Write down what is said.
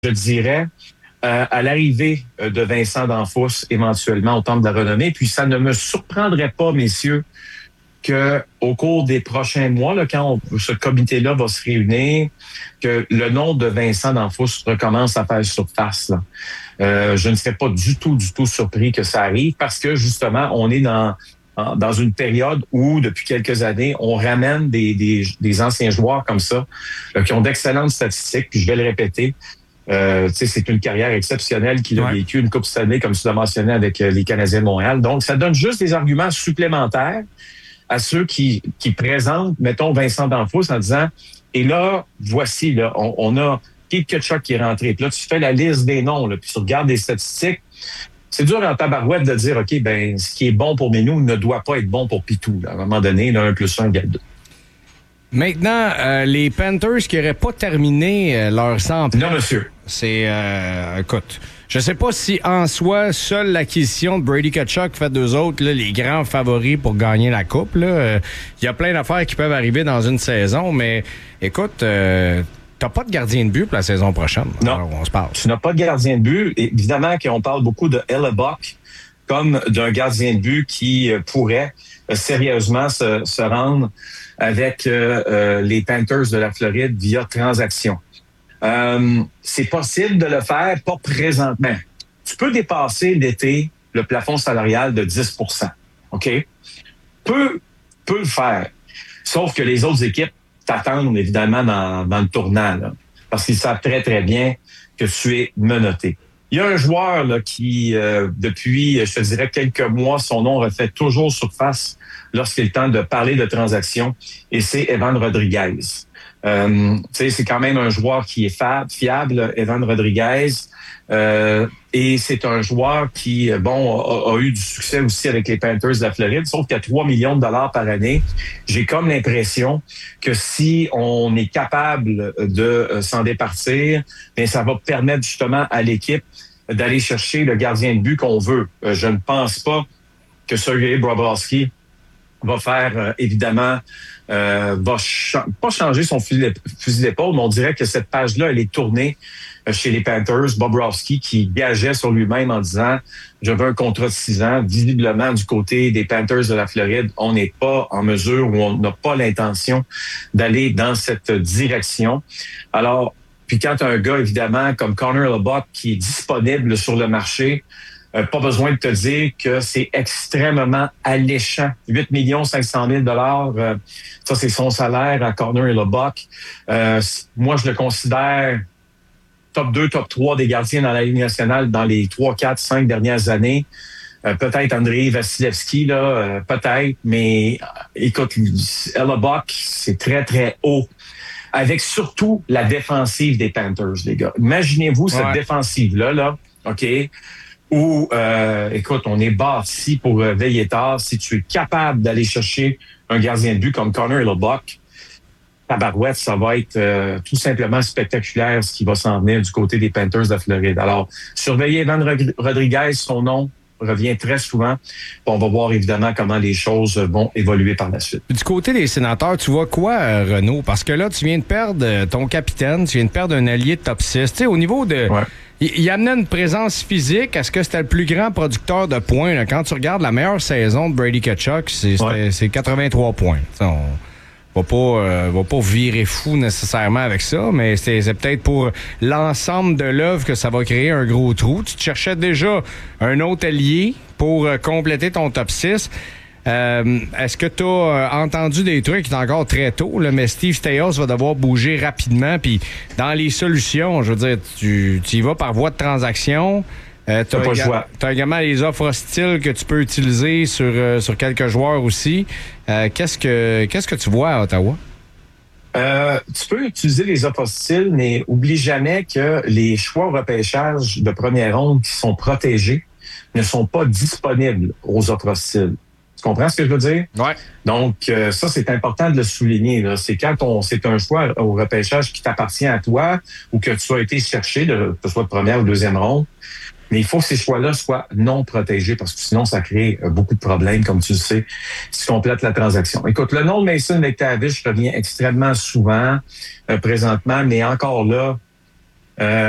je dirais, à l'arrivée de Vincent Danfousse, éventuellement au Temple de la Renommée. Puis ça ne me surprendrait pas, messieurs, que au cours des prochains mois, là, quand ce comité-là va se réunir, que le nom de Vincent Danfousse recommence à faire surface. Là. Je ne serais pas du tout surpris que ça arrive parce que justement, on est dans une période où, depuis quelques années, on ramène des anciens joueurs comme ça, qui ont d'excellentes statistiques. Puis je vais le répéter, c'est une carrière exceptionnelle qu'il a vécu, une Coupe Stanley, comme tu l'as mentionné, avec les Canadiens de Montréal. Donc, ça donne juste des arguments supplémentaires à ceux qui présentent, mettons, Vincent Danfousse en disant, et là, voici, là, on a Keith Tkachuk qui est rentré. Puis là, tu fais la liste des noms, là, puis tu regardes les statistiques. C'est dur en tabarouette de dire, OK, ben ce qui est bon pour Menou ne doit pas être bon pour Pitou. Là. À un moment donné, là, 1+1 égale 2. Maintenant, les Panthers qui n'auraient pas terminé leur centre. Non, monsieur. C'est, écoute, je sais pas si en soi, seule l'acquisition de Brady Tkachuk fait d'eux autres là, les grands favoris pour gagner la Coupe. Il y a plein d'affaires qui peuvent arriver dans une saison, mais écoute, t'as pas de gardien de but pour la saison prochaine. Non, alors, on se parle. Tu n'as pas de gardien de but. Et évidemment qu'on parle beaucoup de Hellebuck comme d'un gardien de but qui pourrait sérieusement se rendre avec les Panthers de la Floride via transaction. C'est possible de le faire, pas présentement. Tu peux dépasser l'été le plafond salarial de 10 %. OK? Peut le faire. Sauf que les autres équipes t'attendent évidemment dans le tournant, là, parce qu'ils savent très, très bien que tu es menotté. Il y a un joueur là, qui, depuis, je te dirais, quelques mois, son nom refait toujours surface lorsqu'il est temps de parler de transactions, et c'est Evan Rodriguez. C'est quand même un joueur qui est fiable, Evan Rodriguez. Et c'est un joueur qui, a eu du succès aussi avec les Panthers de la Floride, sauf qu'à 3 millions de dollars par année, j'ai comme l'impression que si on est capable de s'en départir, bien, ça va permettre justement à l'équipe d'aller chercher le gardien de but qu'on veut. Je ne pense pas que Sergei Bobrovsky va faire, évidemment, pas changer son fusil d'épaule, mais on dirait que cette page-là, elle est tournée chez les Panthers. Bobrovsky qui gageait sur lui-même en disant « Je veux un contrat de 6 ans ». Visiblement, du côté des Panthers de la Floride, on n'est pas en mesure ou on n'a pas l'intention d'aller dans cette direction. Alors, puis quand tu as un gars, évidemment, comme Connor Hellebuck qui est disponible sur le marché, pas besoin de te dire que c'est extrêmement alléchant. 8 500 000 $, ça c'est son salaire à Connor Hellebuck. Moi, je le considère top 2, top 3 des gardiens dans la Ligue nationale dans les 3, 4, 5 dernières années. Peut-être Andrei Vasilevski, là, peut-être, mais écoute, Hellebuck, c'est très, très haut. Avec surtout la défensive des Panthers, les gars. Imaginez-vous cette défensive-là, là, OK, où, écoute, on est bâti pour veiller tard. Si tu es capable d'aller chercher un gardien de but comme Connor Hellebuck, tabarouette, ça va être tout simplement spectaculaire ce qui va s'en venir du côté des Panthers de Floride. Alors, surveillez Evan Rodriguez, son nom revient très souvent. On va voir évidemment comment les choses vont évoluer par la suite. Du côté des Sénateurs, tu vois quoi, Renaud? Parce que là, tu viens de perdre ton capitaine, tu viens de perdre un allié de top 6. Tu sais, au niveau de... Ouais. Il amenait une présence physique. Est-ce que c'était le plus grand producteur de points? Là? Quand tu regardes la meilleure saison de Brady Tkachuk, c'est 83 points. On va pas virer fou nécessairement avec ça, mais c'est peut-être pour l'ensemble de l'œuvre que ça va créer un gros trou. Tu te cherchais déjà un autre allié pour compléter ton top 6. Est-ce que tu as entendu des trucs qui sont encore très tôt, là, mais Steve Staios va devoir bouger rapidement, puis dans les solutions, je veux dire, tu y vas par voie de transaction. T'as également les offres hostiles que tu peux utiliser sur quelques joueurs aussi. Qu'est-ce que tu vois à Ottawa? Tu peux utiliser les offres hostiles, mais oublie jamais que les choix au repêchage de première ronde qui sont protégés ne sont pas disponibles aux offres hostiles. Tu comprends ce que je veux dire? Ouais. Donc, ça, c'est important de le souligner. Là. C'est quand c'est un choix au repêchage qui t'appartient à toi ou que tu as été cherché, que ce soit de première ou deuxième ronde. Mais il faut que ces choix-là soient non protégés parce que sinon, ça crée beaucoup de problèmes, comme tu le sais, si tu complètes la transaction. Écoute, le nom de Mason McTavish revient extrêmement souvent présentement, mais encore là,